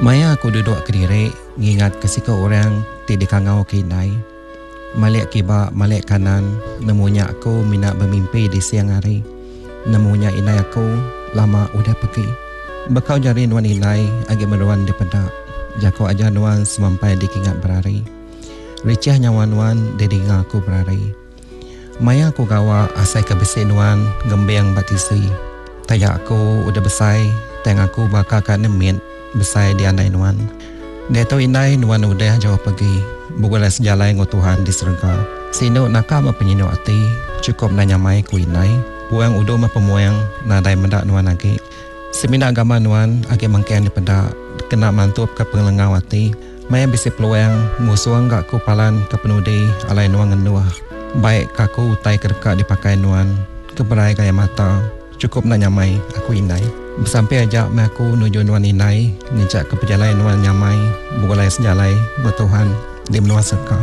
Maya aku duduk kediri, ngingat kesika orang tidak kangau kinai. Malik kiba, malik kanan, nemunya aku minat bermimpi di siang hari. Nemunya inai aku lama udah pergi. Bekau jari nuan inai agak meruan di pedak. Jako aja nuan semampai di kingat berari. Ricah nyawan-nuan di dengar aku berari. Maya aku gawa asai kebesi nuan gembiang batisi. Taya aku udah besai, teng aku bakal kan nemit besai di andai nuan. Dia tahu inai nuan udah jauh pergi. Bukanlah sejalai ngau Tuhan di serengkau. Sino nakam penyino ati, cukup nanya mai ku inai. Puang udo ma pemuang nadai mendak nuan agi. Semina agama nuan agi mangkian di pedak. Kena mantup ke pengelengau ati. Maya bisi peluang musuang gak ku palan ke penudi alai nuan ngenuah. Baik kaku utai kerka dipakai nuan. Keberai gaya mata. Cukup nak nyamai aku inai. Sampai ajak aku nuju nuan inai. Nijak ke perjalanan nuan nyamai. Bukanlah sejalai bertuhan di menua serka.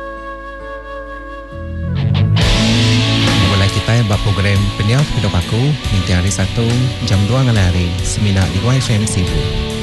Mulai kita buat program Penyiar Hidup Aku nanti hari Sabtu jam 2 malam hari Semina di YFM Sibu.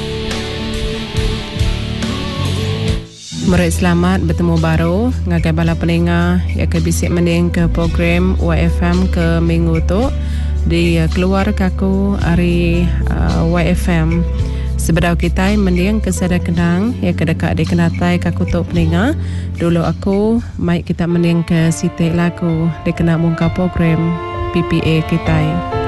Mari selamat bertemu baru ngagai bala pendengar yang kebisik mending ke program YFM ke minggu tu di keluar kaku hari YFM. Sebedau kita mending kesada kenang ya kedekat di kenatai kaku tok pendengar. Dulu aku mai kita mending ke sitik lagu di kena muka program PPA kita.